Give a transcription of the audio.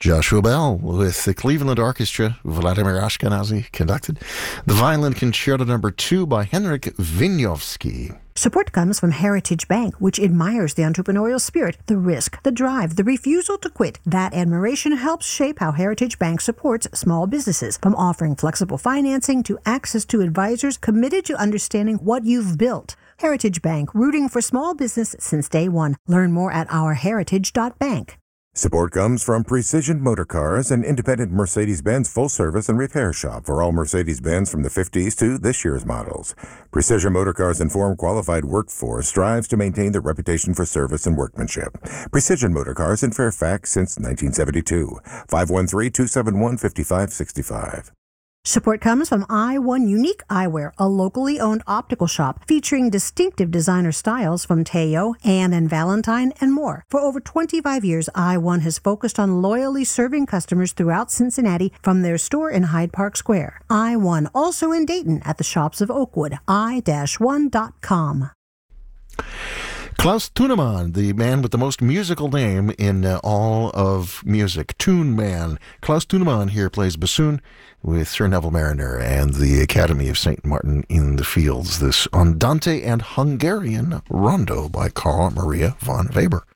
Joshua Bell with the Cleveland Orchestra, Vladimir Ashkenazy conducted. The Violin Concerto No. 2 by Henryk Wieniawski. Support comes from Heritage Bank, which admires the entrepreneurial spirit, the risk, the drive, the refusal to quit. That admiration helps shape how Heritage Bank supports small businesses, from offering flexible financing to access to advisors committed to understanding what you've built. Heritage Bank, rooting for small business since day one. Learn more at ourheritage.bank. Support comes from Precision Motor Cars, an independent Mercedes-Benz full-service and repair shop for all Mercedes-Benz from the 50s to this year's models. Precision Motor Cars' informed, qualified workforce strives to maintain their reputation for service and workmanship. Precision Motor Cars in Fairfax since 1972. 513-271-5565. Support comes from I1 Unique Eyewear, a locally owned optical shop featuring distinctive designer styles from Teo, Anne and Valentine, and more. For over 25 years, I1 has focused on loyally serving customers throughout Cincinnati from their store in Hyde Park Square. I1, also in Dayton at the shops of Oakwood, i-1.com. Klaus Tunemann, the man with the most musical name in all of music. Tune Man. Klaus Tunemann here plays bassoon with Sir Neville Mariner and the Academy of St. Martin in the Fields. This Andante and Hungarian Rondo by Carl Maria von Weber.